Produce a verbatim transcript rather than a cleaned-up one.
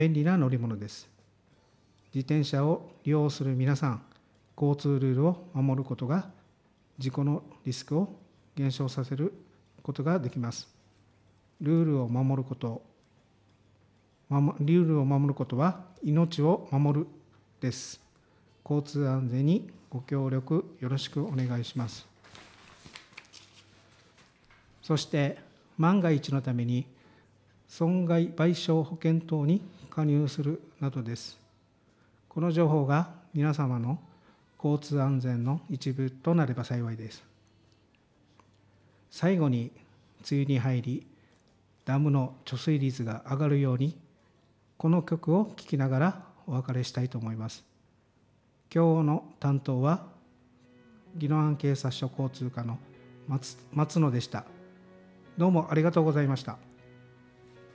便利な乗り物です。自転車を利用する皆さん、交通ルールを守ることが事故のリスクを減少させることができます。ルールを守ること、ルールを守ることは命を守るです。交通安全にご協力よろしくお願いします。そして万が一のために損害賠償保険等に加入するなどです。この情報が皆様の交通安全の一部となれば幸いです。最後に、梅雨に入り、ダムの貯水率が上がるように、この曲を聴きながらお別れしたいと思います。今日の担当は、宜野湾警察署交通課の松松野でした。どうもありがとうございました。